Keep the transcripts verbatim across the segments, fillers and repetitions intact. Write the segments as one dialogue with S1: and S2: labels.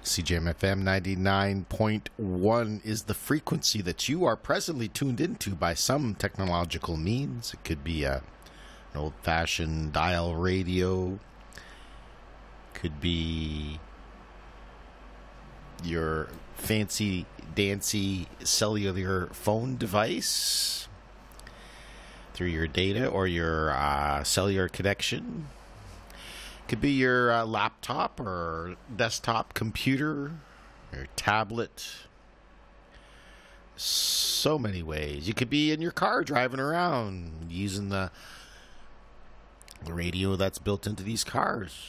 S1: C J M F M ninety-nine point one is the frequency that you are presently tuned into by some technological means. It could be a, an old-fashioned dial radio. Could be your fancy, dancy cellular phone device through your data or your uh, cellular connection. Could be your uh, laptop or desktop computer, your tablet. So many ways. You could be in your car driving around using the, the radio that's built into these cars.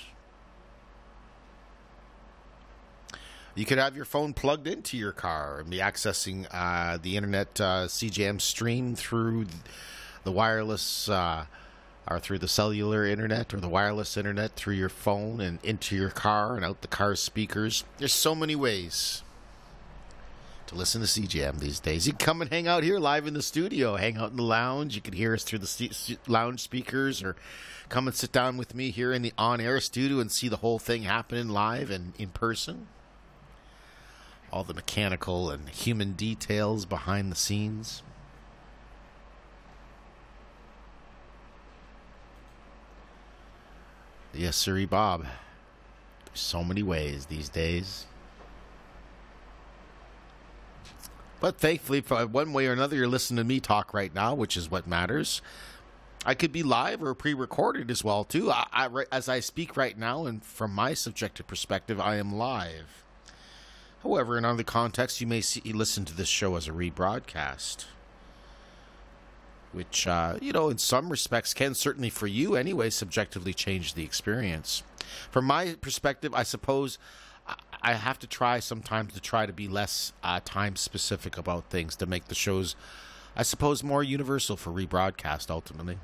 S1: You could have your phone plugged into your car and be accessing uh, the internet uh, C J M stream through the wireless uh or through the cellular internet or the wireless internet through your phone and into your car and out the car's speakers. There's so many ways to listen to C J M these days. You can come and hang out here live in the studio, hang out in the lounge. You can hear us through the st- lounge speakers, or come and sit down with me here in the on-air studio and see the whole thing happening live and in person. All the mechanical and human details behind the scenes. Yes, sirree, Bob. There's so many ways these days. But thankfully, for one way or another, you're listening to me talk right now, which is what matters. I could be live or pre-recorded as well, too. I, I, as I speak right now, and from my subjective perspective, I am live. However, in other contexts, you may see, listen to this show as a rebroadcast, which, uh, you know, in some respects can certainly, for you anyway, subjectively change the experience. From my perspective, I suppose I have to try sometimes to try to be less uh, time-specific about things to make the shows, I suppose, more universal for rebroadcast, ultimately.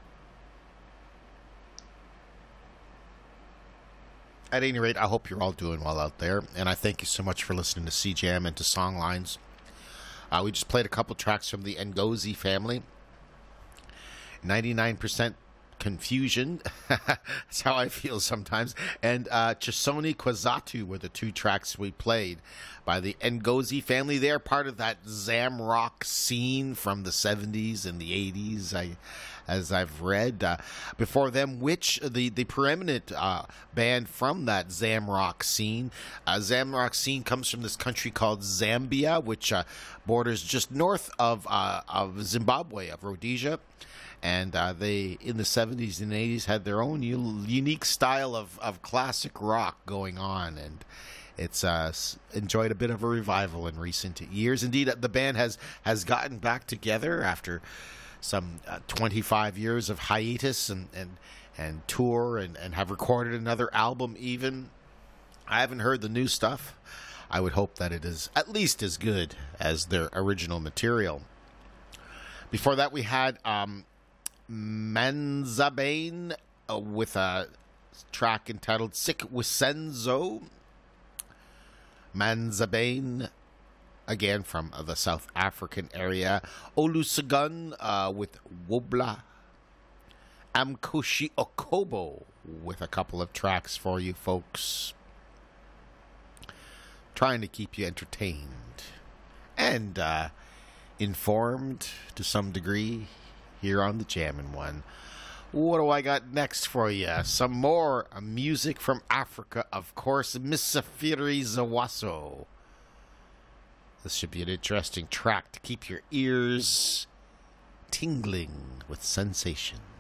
S1: At any rate, I hope you're all doing well out there, and I thank you so much for listening to C J M and to Songlines. Uh, we just played a couple tracks from the Ngozi family. ninety-nine percent Confusion. That's how I feel sometimes. And uh, Chisoni Kwazatu were the two tracks we played by the Ngozi family. They're part of that Zamrock scene from the seventies and the eighties, I, as I've read. Uh, before them, Witch, the, the preeminent uh, band from that Zamrock scene. Uh, Zamrock scene comes from this country called Zambia, which uh, borders just north of, uh, of Zimbabwe, of Rhodesia. And uh, they, in the seventies and eighties, had their own u- unique style of, of classic rock going on. And it's uh, enjoyed a bit of a revival in recent years. Indeed, the band has, has gotten back together after some uh, twenty-five years of hiatus and, and, and tour and, and have recorded another album even. I haven't heard the new stuff. I would hope that it is at least as good as their original material. Before that, we had... Um, Manzabane uh, with a track entitled Sick Wisenzo. Manzabane, again from the South African area. Olusegun uh, with Wobla. Amkoshi Okobo with a couple of tracks for you folks. Trying to keep you entertained and uh, informed to some degree here on the Jammin' One. What do I got next for you? Some more music from Africa, of course. Misafiri Zawaso. This should be an interesting track to keep your ears tingling with sensation.